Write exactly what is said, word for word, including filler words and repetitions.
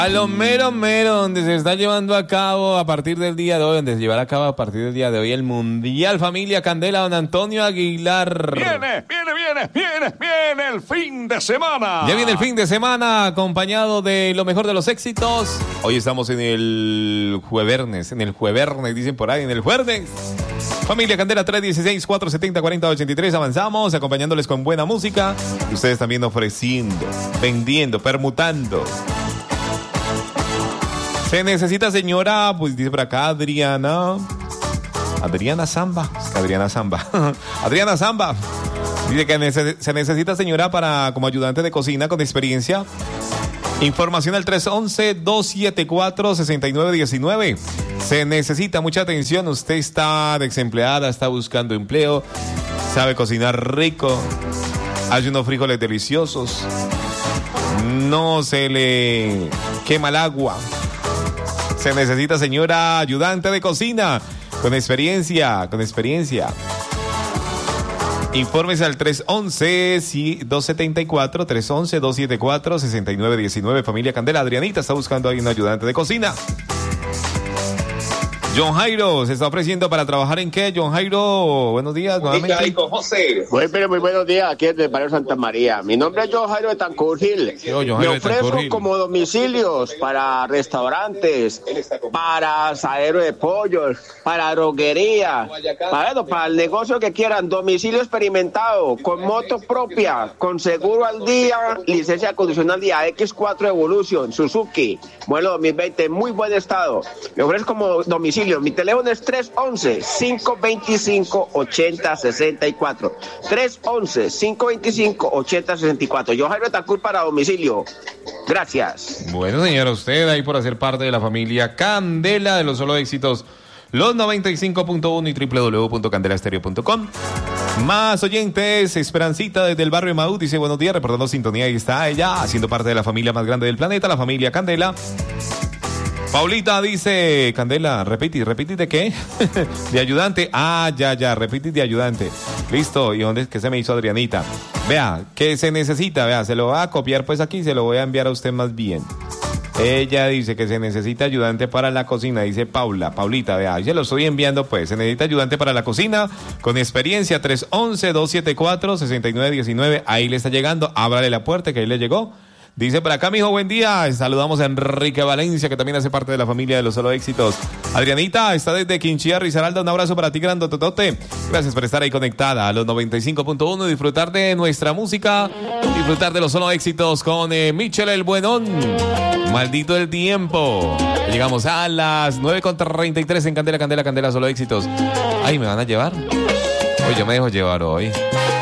A lo mero mero, donde se está llevando a cabo a partir del día de hoy, donde se llevará a cabo a partir del día de hoy el Mundial Familia Candela, don Antonio Aguilar. Viene, viene, viene, viene, viene el fin de semana. Ya viene el fin de semana, acompañado de lo mejor de los éxitos. Hoy estamos en el juevernes, en el juevernes, dicen por ahí, en el jueves. Familia Candela tres uno seis, cuatro siete cero, cuatro cero ocho tres, avanzamos, acompañándoles con buena música. Ustedes también ofreciendo, vendiendo, permutando. Se necesita, señora, pues dice por acá Adriana. Adriana Zamba. Es que Adriana Zamba. Adriana Zamba. Dice que nece- se necesita, señora, para como ayudante de cocina con experiencia. Información al tres once, dos setenta y cuatro, sesenta y nueve diecinueve. Se necesita mucha atención. Usted está desempleada, está buscando empleo, sabe cocinar rico, hace unos frijoles deliciosos, no se le quema el agua. Se necesita, señora, ayudante de cocina con experiencia, con experiencia. Infórmese al tres once, dos setenta y cuatro, tres once, dos setenta y cuatro, sesenta y nueve diecinueve. Familia Candela, Adrianita está buscando ahí un ayudante de cocina. John Jairo se está ofreciendo para trabajar en qué, John Jairo. Buenos días, nuevamente. José. Muy, pero muy buenos días, aquí desde el barrio Santa María. Mi nombre es John Jairo de Tancurgil. Yo, John Jairo Me de ofrezco Tancurgil. como domicilios para restaurantes, para asadero de pollos, para droguería, para, bueno, para el negocio que quieran. Domicilio experimentado, con moto propia, con seguro al día, licencia condicional día X cuatro Evolution, Suzuki, modelo dos mil veinte, muy buen estado. Me ofrezco como domicilio. Mi teléfono es tres once, cinco veinticinco, ochenta sesenta y cuatro. tres once, cinco veinticinco, ochenta sesenta y cuatro. Yo, Jairo Tancur, para domicilio. Gracias. Bueno, señora, usted ahí por hacer parte de la familia Candela de los solo éxitos, los noventa y cinco punto uno y doble u doble u doble u punto candela estéreo punto com. Más oyentes, Esperancita desde el barrio Maú dice buenos días, reportando sintonía, y está ella haciendo parte de la familia más grande del planeta, la familia Candela. Paulita dice, Candela, repite, repite de qué? De ayudante. Ah, ya, ya, repite de ayudante. Listo, ¿y dónde es que se me hizo Adrianita? Vea, que se necesita, vea, se lo va a copiar pues aquí, se lo voy a enviar a usted más bien. Ella dice que se necesita ayudante para la cocina, dice Paula, Paulita, vea, ahí se lo estoy enviando pues, se necesita ayudante para la cocina, con experiencia, tres once, dos setenta y cuatro, sesenta y nueve diecinueve, ahí le está llegando, ábrale la puerta que ahí le llegó. Dice por acá, mijo, buen día. Saludamos a Enrique Valencia, que también hace parte de la familia de los solo éxitos. Adrianita, está desde Quinchía, Risaralda. Un abrazo para ti, grandototote. Gracias por estar ahí conectada a los noventa y cinco punto uno. Disfrutar de nuestra música, disfrutar de los solo éxitos con eh, Michel el Buenón. Maldito el tiempo. Llegamos a las nueve con treinta y tres en Candela, Candela, Candela, solo éxitos. Ay, ¿me van a llevar? Oye, yo me dejo llevar hoy.